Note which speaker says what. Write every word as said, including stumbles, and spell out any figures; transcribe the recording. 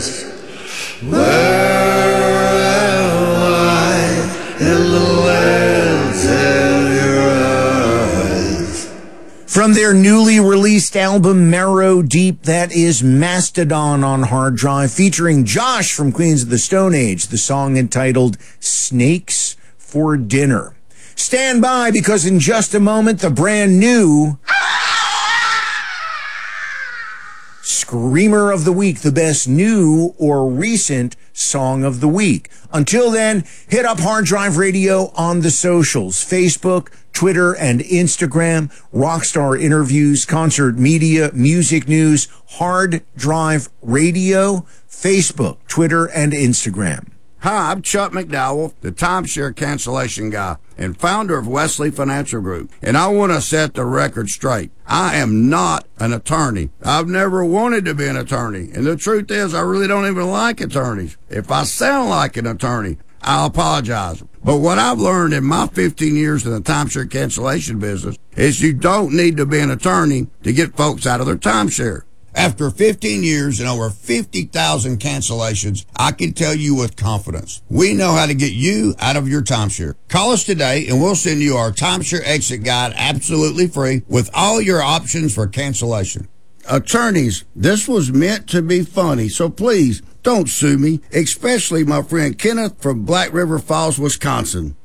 Speaker 1: Where am I in the lands of your eyes?
Speaker 2: From their newly released album, Marrow Deep, that is Mastodon on hard drive, featuring Josh from Queens of the Stone Age, the song entitled Snakes for Dinner. Stand by, because in just a moment, the brand new Screamer of the Week, the best new or recent song of the week. Until then, hit up Hard Drive Radio on the socials, Facebook, Twitter, and Instagram, Rockstar Interviews, Concert Media, Music News, Hard Drive Radio, Facebook, Twitter, and Instagram.
Speaker 3: Hi, I'm Chuck McDowell, the timeshare cancellation guy and founder of Wesley Financial Group, and I want to set the record straight. I am not an attorney. I've never wanted to be an attorney, and the truth is I really don't even like attorneys. If I sound like an attorney, I'll apologize. But what I've learned in my fifteen years in the timeshare cancellation business is you don't need to be an attorney to get folks out of their timeshare. After fifteen years and over fifty thousand cancellations, I can tell you with confidence, we know how to get you out of your timeshare. Call us today and we'll send you our timeshare exit guide absolutely free with all your options for cancellation. Attorneys, this was meant to be funny, so please don't sue me, especially my friend Kenneth from Black River Falls, Wisconsin.